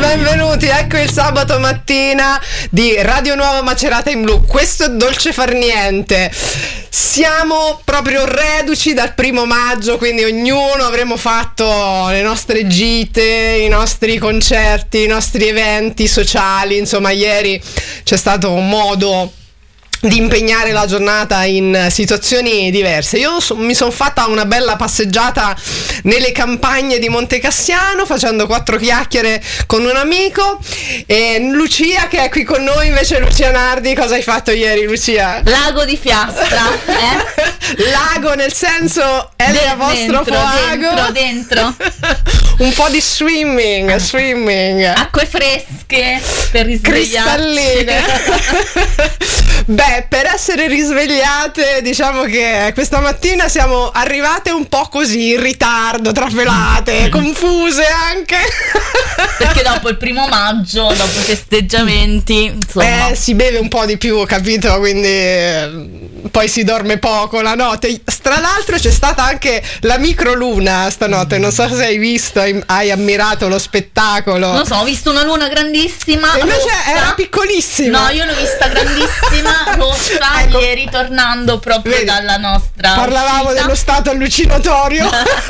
benvenuti, ecco il sabato mattina di Radio Nuova Macerata in Blu. Questo è Dolce Far Niente. Siamo proprio reduci dal 1° maggio, quindi ognuno avremo fatto le nostre gite, i nostri concerti, i nostri eventi sociali. Insomma, ieri c'è stato un modo di impegnare la giornata in situazioni diverse. Io mi sono fatta una bella passeggiata nelle campagne di Monte Cassiano facendo 4 chiacchiere con un amico, e Lucia che è qui con noi invece. Lucia Nardi, cosa hai fatto ieri, Lucia? Lago di Fiastra, Lago nel senso è il vostro fuoco? Dentro. Un po' di swimming. Acque fresche per risvegliarci. Cristalline. Beh, per essere risvegliate, diciamo che questa mattina siamo arrivate un po' così in ritardo, trafilate, confuse anche. Perché dopo il 1° maggio, dopo i festeggiamenti, insomma, si beve un po' di più, capito? Quindi poi si dorme poco la notte. Tra l'altro c'è stata anche la microluna stanotte, non so se hai visto, hai ammirato lo spettacolo. Non so, ho visto una luna grandissima. E invece rossa. era piccolissima. No, io l'ho vista grandissima, rossa, ecco. ieri tornando proprio dalla nostra parlavamo uscita. Dello stato allucinatorio.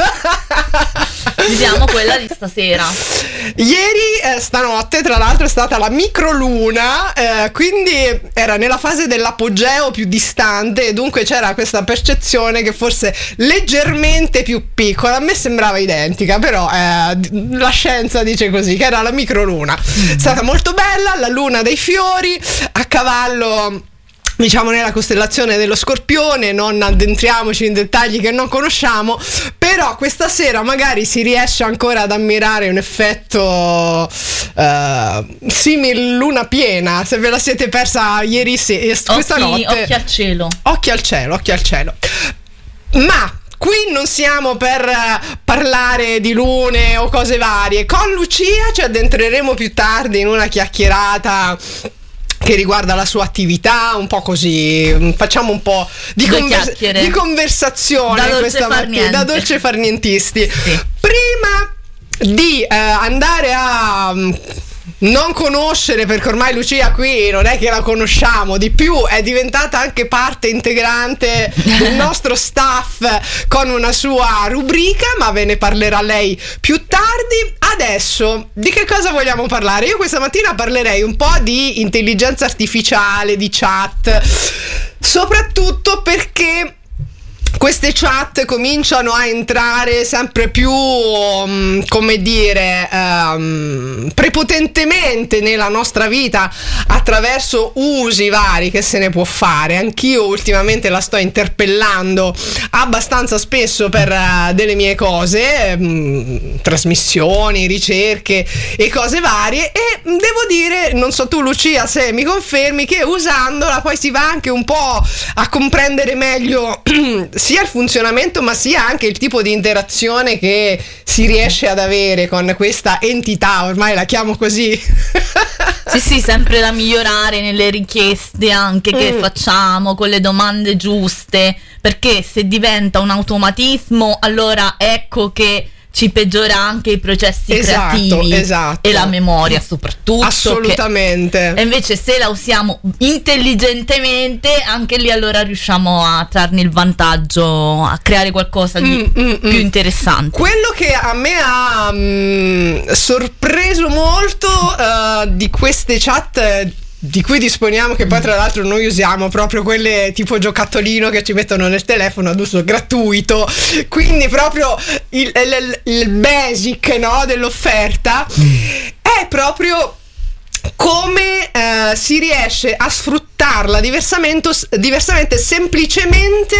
Diciamo quella di stasera. Ieri, stanotte, tra l'altro è stata la microluna, quindi era nella fase dell'apogeo più distante, e dunque c'era questa percezione che fosse leggermente più piccola. A me sembrava identica, però la scienza dice così, che era la microluna. È stata molto bella, la luna dei fiori, a cavallo, diciamo, nella costellazione dello Scorpione. Non addentriamoci in dettagli che non conosciamo, però questa sera magari si riesce ancora ad ammirare un effetto simil luna piena, se ve la siete persa ieri questa notte. Occhi al cielo. Occhi al cielo. Ma qui non siamo per parlare di lune o cose varie. Con Lucia ci addentreremo più tardi in una chiacchierata che riguarda la sua attività, un po' così, facciamo un po' di conversazione questa mattina, da dolce farnientisti. Sì. Prima di andare a non conoscere, perché ormai Lucia qui non è che la conosciamo di più, è diventata anche parte integrante del nostro staff con una sua rubrica, ma ve ne parlerà lei più tardi. Adesso di che cosa vogliamo parlare? Io questa mattina parlerei un po' di intelligenza artificiale, di chat, soprattutto perché queste chat cominciano a entrare sempre più, come dire, prepotentemente nella nostra vita attraverso usi vari che se ne può fare. Anch'io ultimamente la sto interpellando abbastanza spesso per delle mie cose, trasmissioni, ricerche e cose varie, e devo dire, non so tu Lucia se mi confermi, che usandola poi si va anche un po' a comprendere meglio sia il funzionamento ma sia anche il tipo di interazione che si riesce ad avere con questa entità, ormai la chiamo così. Sì, sempre da migliorare nelle richieste anche che facciamo, con le domande giuste, perché se diventa un automatismo allora ecco che ci peggiora anche i processi creativi e la memoria soprattutto. Assolutamente. E invece se la usiamo intelligentemente, anche lì allora riusciamo a trarne il vantaggio, a creare qualcosa di più interessante. Quello che a me ha sorpreso molto di queste chat di cui disponiamo, che poi tra l'altro noi usiamo proprio quelle tipo giocattolino che ci mettono nel telefono ad uso gratuito, quindi proprio il basic, no, dell'offerta, è proprio come si riesce a sfruttarla diversamente, semplicemente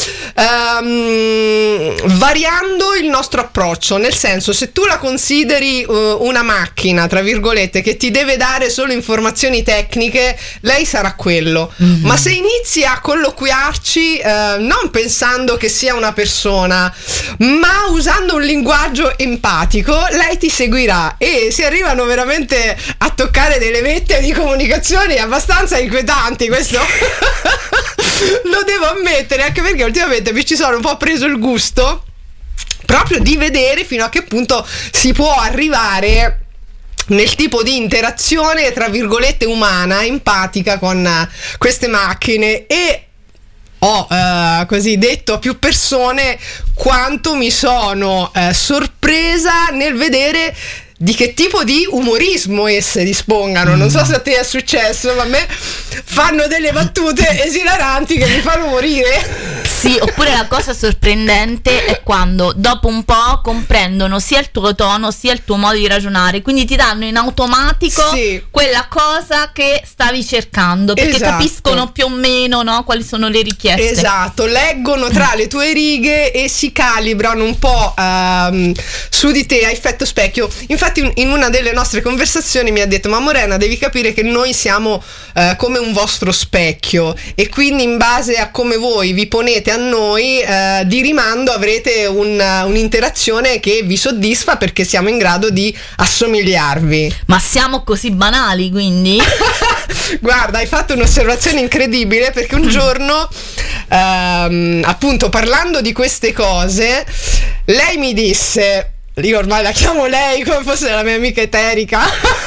variando il nostro approccio. Nel senso, se tu la consideri una macchina, tra virgolette, che ti deve dare solo informazioni tecniche, lei sarà quello. Ma se inizi a colloquiarci non pensando che sia una persona, ma usando un linguaggio empatico, lei ti seguirà, e si arrivano veramente a toccare delle vette di comunicazione abbastanza inquietanti, questo lo devo ammettere, anche perché ultimamente mi ci sono un po' preso il gusto proprio di vedere fino a che punto si può arrivare nel tipo di interazione tra virgolette umana, empatica con queste macchine, e ho così detto a più persone quanto mi sono sorpresa nel vedere di che tipo di umorismo esse dispongano. Non so se a te è successo, ma a me fanno delle battute esilaranti che mi fanno morire. Sì, oppure la cosa sorprendente è quando dopo un po' comprendono sia il tuo tono sia il tuo modo di ragionare, quindi ti danno in automatico quella cosa che stavi cercando, perché capiscono più o meno, no, quali sono le richieste. Esatto, leggono tra le tue righe e si calibrano un po' su di te a effetto specchio. Infatti in una delle nostre conversazioni mi ha detto: ma Morena, devi capire che noi siamo come un vostro specchio, e quindi in base a come voi vi ponete a noi di rimando avrete un'interazione che vi soddisfa, perché siamo in grado di assomigliarvi. Ma siamo così banali, quindi? Guarda, hai fatto un'osservazione incredibile, perché un giorno appunto parlando di queste cose, lei mi disse, io ormai la chiamo lei come fosse la mia amica eterica,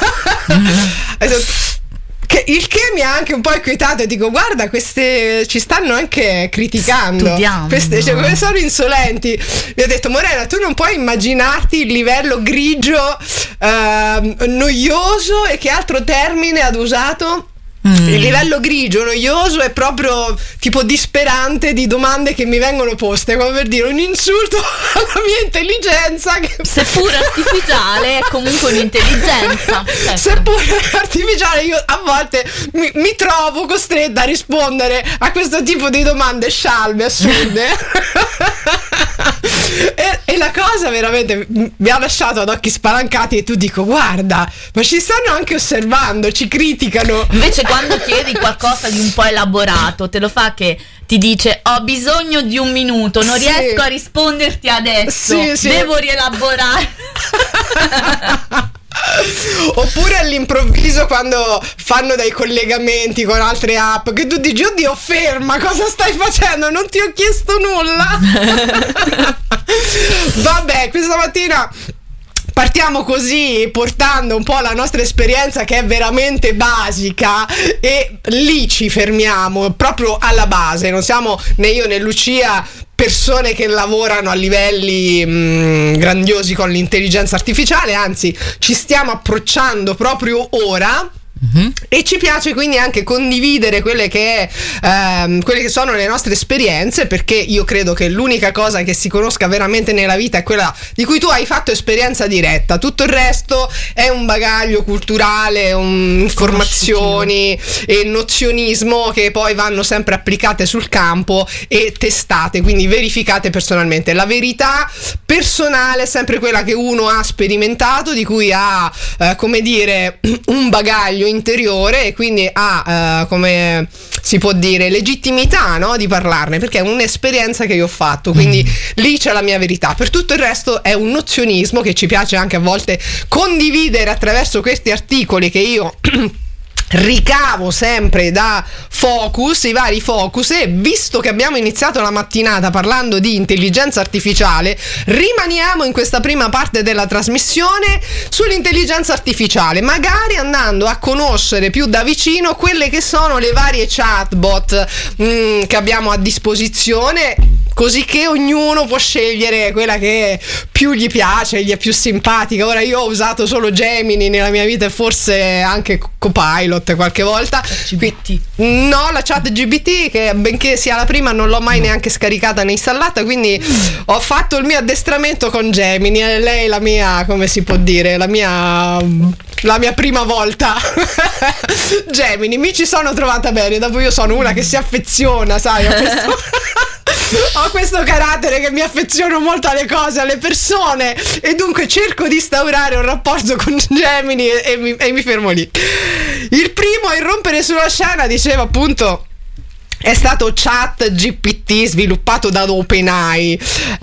il che mi ha anche un po' inquietato, e dico: guarda, queste ci stanno anche criticando, queste, cioè, come sono insolenti. Mi ha detto: Morena, tu non puoi immaginarti il livello grigio, noioso, e che altro termine ha usato? Il livello grigio, noioso, è proprio tipo disperante di domande che mi vengono poste, come per dire un insulto alla mia intelligenza, che seppur artificiale è comunque un'intelligenza, certo. Seppur artificiale, io a volte mi trovo costretta a rispondere a questo tipo di domande scialbe, assurde. E la cosa veramente mi ha lasciato ad occhi spalancati, e tu dico: guarda, ma ci stanno anche osservando, ci criticano. Invece quando chiedi qualcosa di un po' elaborato, te lo fa che ti dice: ho bisogno di un minuto, non riesco a risponderti adesso, devo rielaborare. Oppure all'improvviso, quando fanno dei collegamenti con altre app, che tu dici: oddio, ferma, cosa stai facendo? Non ti ho chiesto nulla. Vabbè, questa mattina partiamo così, portando un po' la nostra esperienza, che è veramente basica, e lì ci fermiamo proprio alla base. Non siamo né io né Lucia persone che lavorano a livelli grandiosi con l'intelligenza artificiale, anzi ci stiamo approcciando proprio ora. E ci piace quindi anche condividere quelle che sono le nostre esperienze, perché io credo che l'unica cosa che si conosca veramente nella vita è quella di cui tu hai fatto esperienza diretta. Tutto il resto è un bagaglio culturale, informazioni e nozionismo che poi vanno sempre applicate sul campo e testate, quindi verificate personalmente. La verità personale è sempre quella che uno ha sperimentato, di cui ha come dire un bagaglio interiore, e quindi ha come si può dire legittimità, no, di parlarne, perché è un'esperienza che io ho fatto, quindi lì c'è la mia verità. Per tutto il resto è un nozionismo che ci piace anche a volte condividere attraverso questi articoli che io ricavo sempre da Focus, i vari Focus. E visto che abbiamo iniziato la mattinata parlando di intelligenza artificiale, rimaniamo in questa prima parte della trasmissione sull'intelligenza artificiale, magari andando a conoscere più da vicino quelle che sono le varie chatbot che abbiamo a disposizione, così che ognuno può scegliere quella che più gli piace, gli è più simpatica. Ora, io ho usato solo Gemini nella mia vita, e forse anche Copilot qualche volta. No, la chat GBT, che benché sia la prima, non l'ho mai neanche scaricata né installata, quindi ho fatto il mio addestramento con Gemini, e lei la mia, come si può dire, la mia prima volta. Gemini, mi ci sono trovata bene. Dopo, io sono una che si affeziona, sai, ho questo carattere che mi affeziono molto alle cose, alle persone, e dunque cerco di instaurare un rapporto con Gemini e mi fermo lì. Il primo a irrompere sulla scena, dicevo appunto, è stato ChatGPT sviluppato da OpenAI,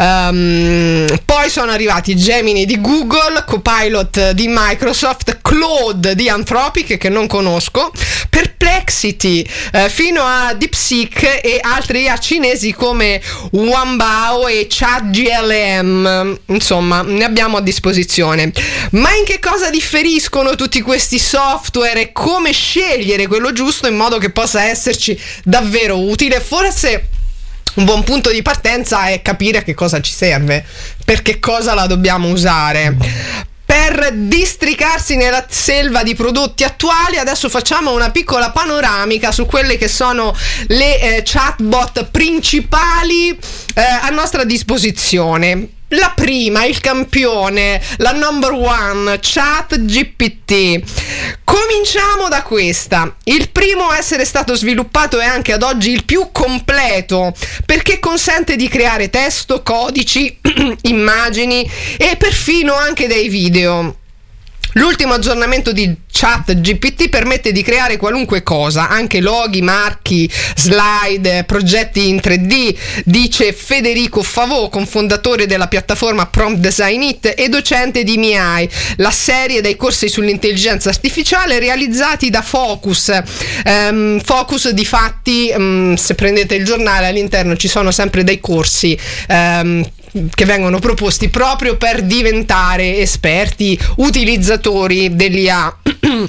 poi sono arrivati Gemini di Google, Copilot di Microsoft, Claude di Anthropic che non conosco, Perplexity, fino a DeepSeek e altri IA cinesi come Wanbao e ChatGLM. Insomma, ne abbiamo a disposizione. Ma in che cosa differiscono tutti questi software e come scegliere quello giusto in modo che possa esserci davvero utile? Forse un buon punto di partenza è capire a che cosa ci serve, per che cosa la dobbiamo usare. Per districarsi nella selva di prodotti attuali, adesso facciamo una piccola panoramica su quelle che sono le chatbot principali a nostra disposizione. La prima, il campione, la number one, ChatGPT. Cominciamo da questa. Il primo a essere stato sviluppato è anche ad oggi il più completo, perché consente di creare testo, codici, immagini e perfino anche dei video. L'ultimo aggiornamento di ChatGPT permette di creare qualunque cosa, anche loghi, marchi, slide, progetti in 3D, dice Federico Favò, cofondatore della piattaforma Prompt Design It e docente di MIAI, la serie dei corsi sull'intelligenza artificiale realizzati da Focus. Focus, di fatti, se prendete il giornale, all'interno ci sono sempre dei corsi che vengono proposti proprio per diventare esperti utilizzatori dell'IA.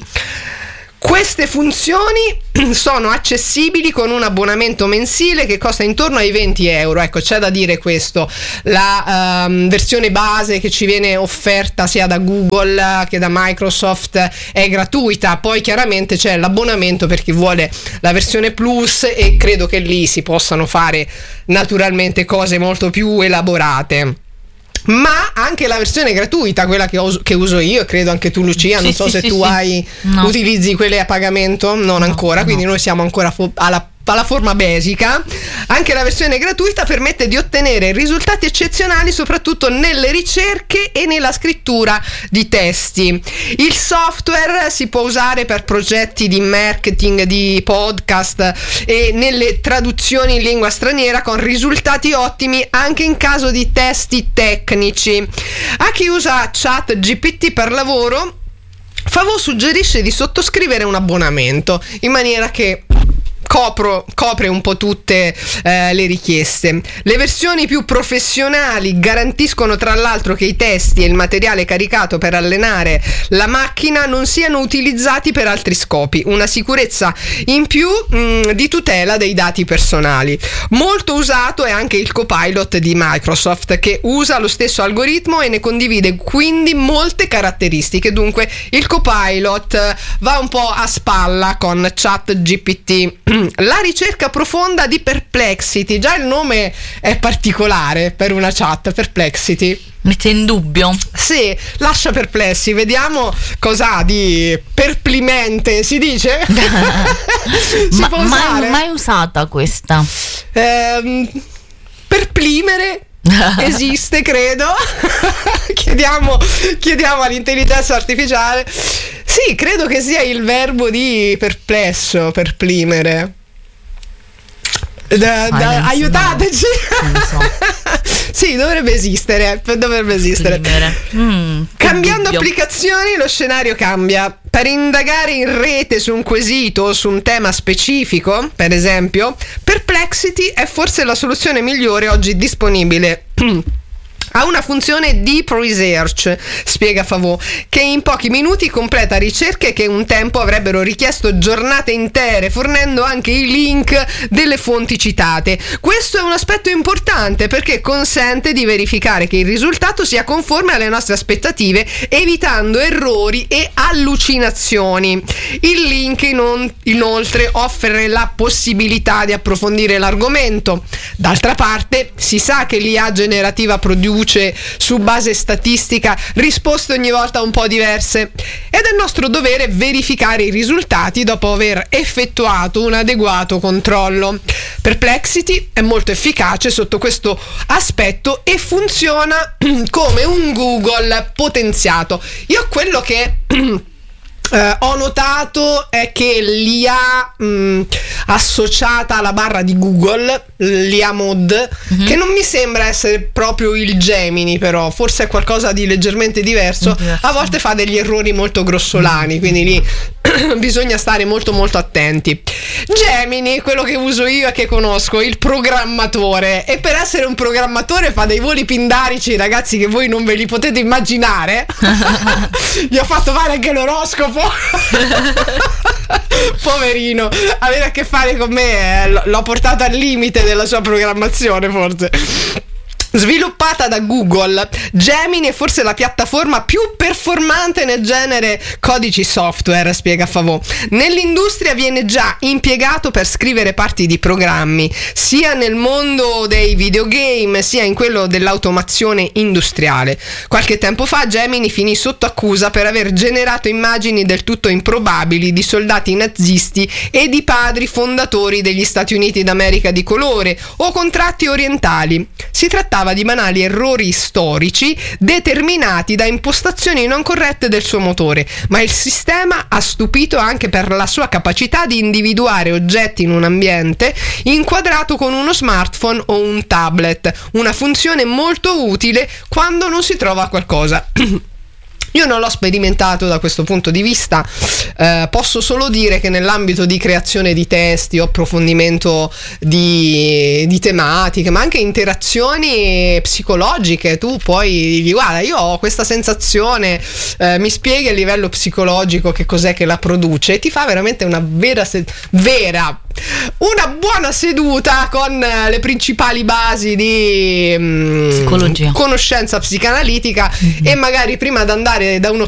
Queste funzioni sono accessibili con un abbonamento mensile che costa intorno ai 20 euro. Ecco, c'è da dire questo: la versione base che ci viene offerta sia da Google che da Microsoft è gratuita, poi chiaramente c'è l'abbonamento per chi vuole la versione Plus e credo che lì si possano fare naturalmente cose molto più elaborate. Ma anche la versione gratuita, quella che uso io, e credo anche tu, Lucia, non so se tu utilizzi quelle a pagamento, non ancora, quindi noi siamo ancora alla forma basica. Anche la versione gratuita permette di ottenere risultati eccezionali soprattutto nelle ricerche e nella scrittura di testi. Il software si può usare per progetti di marketing, di podcast e nelle traduzioni in lingua straniera con risultati ottimi anche in caso di testi tecnici. A chi usa ChatGPT per lavoro, Favò suggerisce di sottoscrivere un abbonamento in maniera che copre un po' tutte le richieste. Le versioni più professionali garantiscono tra l'altro che i testi e il materiale caricato per allenare la macchina non siano utilizzati per altri scopi, una sicurezza in più di tutela dei dati personali. Molto usato è anche il Copilot di Microsoft, che usa lo stesso algoritmo e ne condivide quindi molte caratteristiche. Dunque il Copilot va un po' a spalla con ChatGPT. La ricerca profonda di Perplexity, già il nome è particolare per una chat. Perplexity mette in dubbio. Sì, lascia perplessi. Vediamo cos'ha di perplimente, si dice? Si può usare? Mai usata questa? Perplimere esiste, credo. chiediamo all'intelligenza artificiale. Sì, credo che sia il verbo di perplesso, perplimere. Aiutateci. Non so. Sì, dovrebbe esistere. Cambiando applicazioni, lo scenario cambia. Per indagare in rete su un quesito o su un tema specifico, per esempio, Perplexity è forse la soluzione migliore oggi disponibile. Ha una funzione Deep Research, spiega Favò, che in pochi minuti completa ricerche che un tempo avrebbero richiesto giornate intere, fornendo anche i link delle fonti citate. Questo è un aspetto importante perché consente di verificare che il risultato sia conforme alle nostre aspettative, evitando errori e allucinazioni. Il link inoltre offre la possibilità di approfondire l'argomento. D'altra parte, si sa che l'IA generativa produce su base statistica risposte ogni volta un po' diverse ed è nostro dovere verificare i risultati dopo aver effettuato un adeguato controllo. Perplexity è molto efficace sotto questo aspetto e funziona come un Google potenziato. Io quello che ho notato è che l'IA associata alla barra di Google, l'IA Mod, che non mi sembra essere proprio il Gemini, però forse è qualcosa di leggermente diverso, a volte fa degli errori molto grossolani, quindi lì bisogna stare molto molto attenti. Gemini, quello che uso io e che conosco, il programmatore, e per essere un programmatore fa dei voli pindarici, ragazzi, che voi non ve li potete immaginare. Gli ho fatto fare anche l'oroscopo. Poverino, avere a che fare con me, l'ho portato al limite della sua programmazione, forse. Sviluppata da Google, Gemini è forse la piattaforma più performante nel genere codici software, spiega Favò. Nell'industria viene già impiegato per scrivere parti di programmi, sia nel mondo dei videogame, sia in quello dell'automazione industriale. Qualche tempo fa Gemini finì sotto accusa per aver generato immagini del tutto improbabili di soldati nazisti e di padri fondatori degli Stati Uniti d'America di colore o contratti orientali. Si trattava di banali errori storici determinati da impostazioni non corrette del suo motore, ma il sistema ha stupito anche per la sua capacità di individuare oggetti in un ambiente inquadrato con uno smartphone o un tablet, una funzione molto utile quando non si trova qualcosa. Io non l'ho sperimentato da questo punto di vista, posso solo dire che nell'ambito di creazione di testi o approfondimento di tematiche, ma anche interazioni psicologiche, tu poi digli: guarda, io ho questa sensazione, mi spieghi a livello psicologico che cos'è che la produce, e ti fa veramente una una buona seduta con le principali basi di psicologia, conoscenza psicanalitica, e magari prima di andare da uno